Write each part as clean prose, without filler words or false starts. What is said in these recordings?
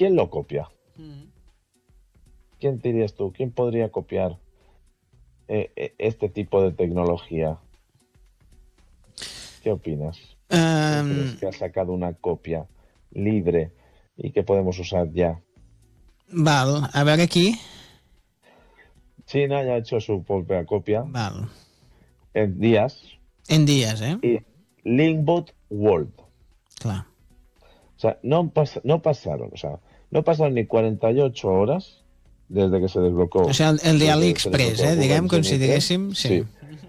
¿quién lo copia? ¿Quién dirías tú? ¿Quién podría copiar este tipo de tecnología? ¿Qué opinas? ¿Quién crees que ha sacado una copia libre y que podemos usar ya? Val, a veure aquí. China ya ha hecho su propia copia Val. en días En dies, eh? y Linkbot World. Clar. O sea, no pasaron ni 48 horas desde que se desbloqueó, O sigui, el de desde que se AliExpress, desbloqueó Google diguem, com si Genie 3. diguéssim, sí. Sí.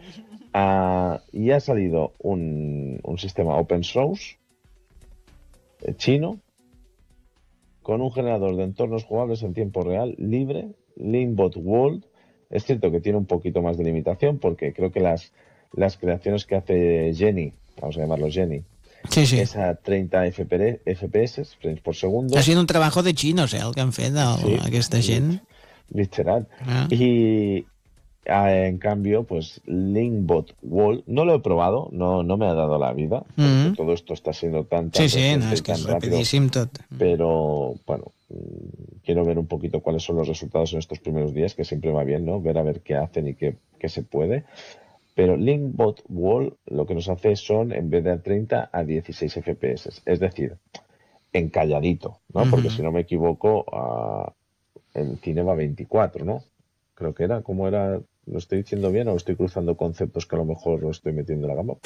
Y ha salido un sistema open source chino con un generador de entornos jugables en tiempo real, libre, Linkbot World. Es cierto que tiene un poquito más de limitación porque creo que las creaciones que hace Jenny, vamos a llamarlo Jenny, Sí, sí. es a 30 FPS, frames por segundo. Ha sido un trabajo de chinos, el que han fet Sí, aquesta gent. literal. Ah. Y en cambio, pues Linkbot Wall, no lo he probado, no me ha dado la vida, porque todo esto está siendo tan Sí, sí, no, reciente és y que és tan rápido, rapidíssim tot. pero bueno, quiero ver un poquito cuáles son los resultados en estos primeros días, que siempre va bien, ¿no? Ver a ver qué hacen y qué se puede. Pero Linkbot Wall lo que nos hace son, en vez de a 30, a 16 FPS. Es decir, encalladito, ¿no? Porque si no me equivoco, el cine va a 24, ¿no? Creo que era, ¿cómo era? ¿Lo estoy diciendo bien o estoy cruzando conceptos que a lo mejor lo estoy metiendo en la gamba?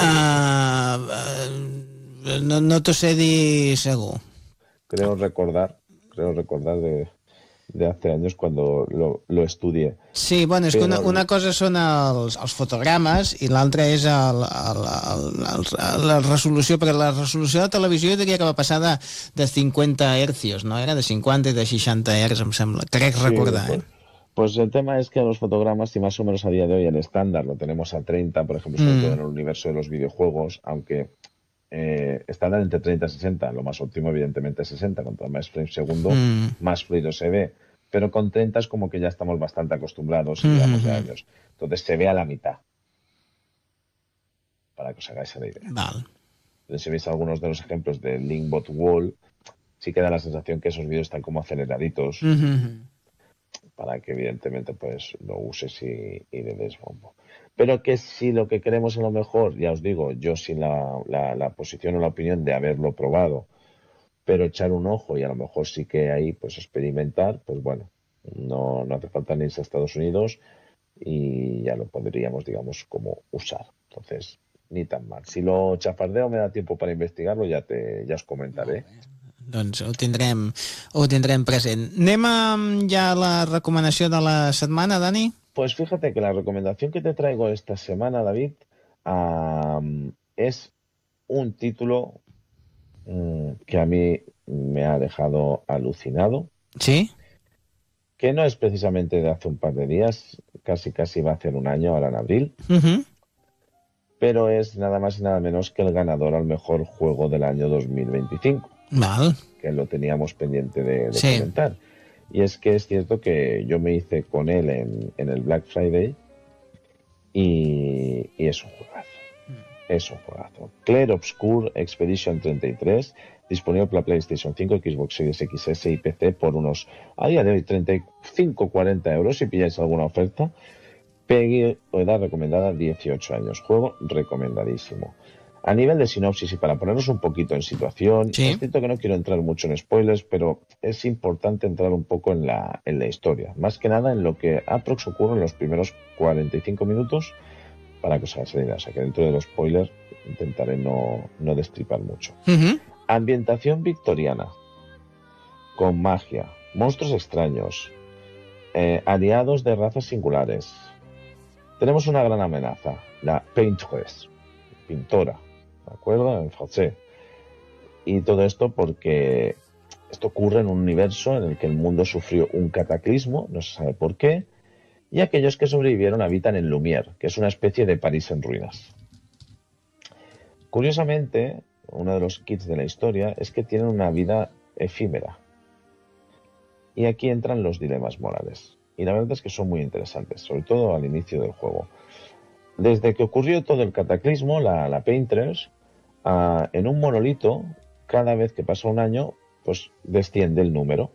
No t'ho sé dir segur. Creo recordar de hace años cuando lo estudié. Sí, bueno, és que una cosa són els fotogrames i l'altra és la resolució, perquè la resolució de televisió jo diria que va passar de 50 hercios, no? Era de 50 i de 60 hertz, em sembla. Crec recordar, sí, pues el tema es que los fotogramas, si más o menos a día de hoy el estándar lo tenemos a 30, por ejemplo, sobre todo en el universo de los videojuegos, aunque estándar entre 30 y 60, lo más óptimo evidentemente es 60, cuanto más frames segundo, más fluido se ve, pero con 30 es como que ya estamos bastante acostumbrados y llevamos ya años, entonces se ve a la mitad, para que os hagáis la idea. Val. Entonces, si veis algunos de los ejemplos de Linkbot Wall, sí que da la sensación que esos vídeos están como aceleraditos, para que evidentemente pues lo uses y le des bombo. Pero que si lo que queremos a lo mejor, ya os digo, yo sin la posición o la opinión de haberlo probado, pero echar un ojo y a lo mejor sí que ahí pues experimentar, pues bueno, no hace falta ni irse a Estados Unidos y ya lo podríamos, digamos, como usar. Entonces, ni tan mal. Si lo chafardeo me da tiempo para investigarlo, ya os comentaré. Doncs ho tindrem present. Anem ja a la recomanació de la setmana, Dani? Pues fíjate que la recomendación que te traigo esta semana, David, es un título que a mí me ha dejado alucinado. Sí. Que no es precisamente de hace un par de días, casi va a hacer un año, ahora en abril. Pero es nada más y nada menos que el ganador al mejor juego del año 2025. Val. Que lo teníamos pendiente de comentar. Y es que es cierto que yo me hice con él en el Black Friday y es un juegazo. Es un juegazo. Clair Obscur Expedition 33, disponible para PlayStation 5, Xbox Series XS y PC por unos, a día de hoy, 35-40 euros si pilláis alguna oferta. PEGI o edad recomendada 18 años. Juego recomendadísimo. A nivel de sinopsis y para ponernos un poquito en situación, es cierto que no quiero entrar mucho en spoilers, pero es importante entrar un poco en la historia. Más que nada en lo que aprox ocurre en los primeros 45 minutos para que os hagáis la idea. O sea que dentro de los spoilers intentaré no destripar mucho. Ambientación victoriana, con magia, monstruos extraños, aliados de razas singulares. Tenemos una gran amenaza, la Paintress, pintora, ¿de acuerdo? En francés. Y todo esto porque esto ocurre en un universo en el que el mundo sufrió un cataclismo, no se sabe por qué, y aquellos que sobrevivieron habitan en Lumière, que es una especie de París en ruinas. Curiosamente, uno de los kits de la historia es que tienen una vida efímera. Y aquí entran los dilemas morales. Y la verdad es que son muy interesantes, sobre todo al inicio del juego. Desde que ocurrió todo el cataclismo, la Paintress, en un monolito, cada vez que pasa un año, pues desciende el número.